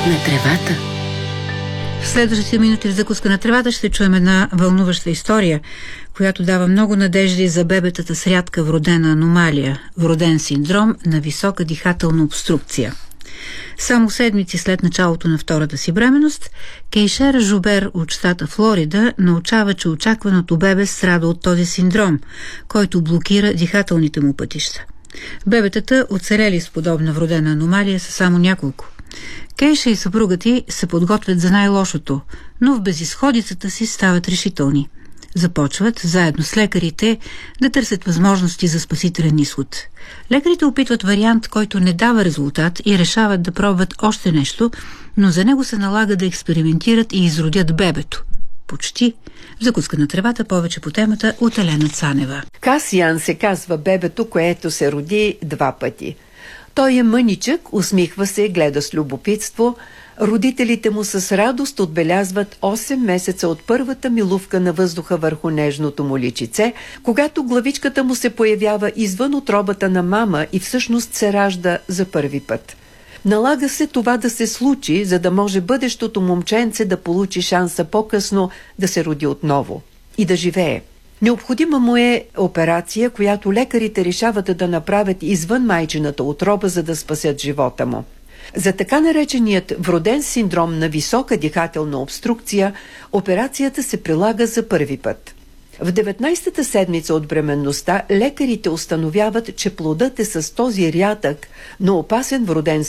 на тревата. В следващите минути в закуска на тревата ще чуем една вълнуваща история, която дава много надежди за бебетата с рядка вродена аномалия, вроден синдром на висока дихателна обструкция. Само седмици след началото на втората си бременност, Кейшер Жубер от щата Флорида научава, че очакваното бебе страда от този синдром, който блокира дихателните му пътища. Бебетата, оцелели с подобна вродена аномалия, са само няколко. Кейша и съпругът й се подготвят за най-лошото, но в безизходицата си стават решителни. Започват, заедно с лекарите, да търсят възможности за спасителен изход. Лекарите опитват вариант, който не дава резултат и решават да пробват още нещо, но за него се налага да експериментират и изродят бебето. Почти. В закуска на тревата повече по темата от Елена Цанева. Касиян се казва бебето, което се роди 2 пъти. Той е мъничък, усмихва се, гледа с любопитство. Родителите му с радост отбелязват 8 месеца от първата милувка на въздуха върху нежното му личице, когато главичката му се появява извън утробата на мама и всъщност се ражда за първи път. Налага се това да се случи, за да може бъдещото момченце да получи шанса по-късно да се роди отново и да живее. Необходима му е операция, която лекарите решават да направят извън майчината утроба, за да спасят живота му. За така нареченият вроден синдром на висока дихателна обструкция, операцията се прилага за първи път. В 19-та седмица от бременността лекарите установяват, че плодът е с този рядък, но опасен вроден